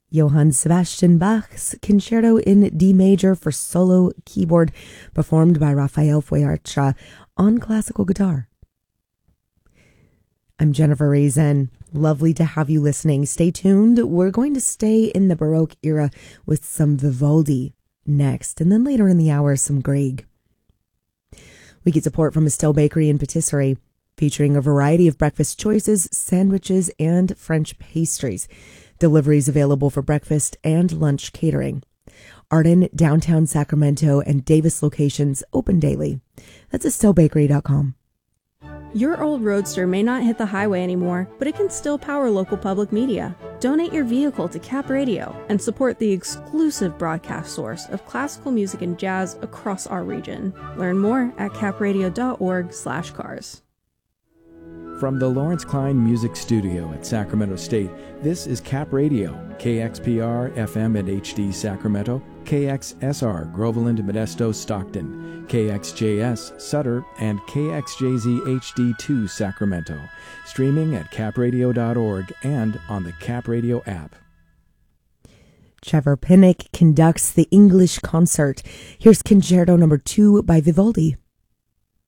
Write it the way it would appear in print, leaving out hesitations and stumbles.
Johann Sebastian Bach's Concerto in D major for solo keyboard, performed by Rafael Feuertra on classical guitar. I'm Jennifer Reason. Lovely to have you listening. Stay tuned. We're going to stay in the Baroque era with some Vivaldi next, and then later in the hour, some Grieg. We get support from Estelle Bakery and Patisserie, featuring a variety of breakfast choices, sandwiches, and French pastries. Deliveries available for breakfast and lunch catering. Arden, downtown Sacramento, and Davis locations open daily. That's EstelleBakery.com. Your old Roadster may not hit the highway anymore, but it can still power local public media. Donate your vehicle to Cap Radio and support the exclusive broadcast source of classical music and jazz across our region. Learn more at capradio.org/cars. From the Lawrence Klein Music Studio at Sacramento State, this is Cap Radio, KXPR FM and HD Sacramento, KXSR Groveland, Modesto, Stockton, KXJS Sutter, and KXJZ HD2 Sacramento. Streaming at capradio.org and on the Cap Radio app. Trevor Pinnock conducts the English concert. Here's Concerto No. 2 by Vivaldi.